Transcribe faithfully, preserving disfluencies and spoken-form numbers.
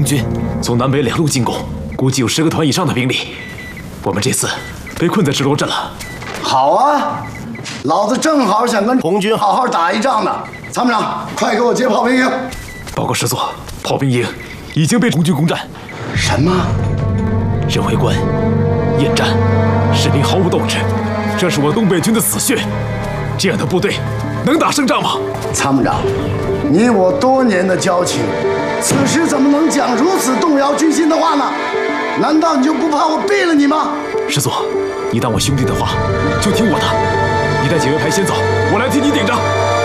军从南北两路进攻，估计有十个团以上的兵力。我们这次被困在直罗镇了。 好啊，老子正好想跟红军好好打一仗呢。参谋长，快给我接炮兵营！ 报告师座，炮兵营已经被红军攻占。 什么？ 人围观、夜战，士兵毫无斗志，这是我东北军的死穴。这样的部队能打胜仗吗？ 参谋长，你我多年的交情，此时怎么能讲如此动摇军心的话呢？难道你就不怕我毙了你吗？ 师座，你当我兄弟的话，就听我的。你带警卫排先走，我来替你顶着。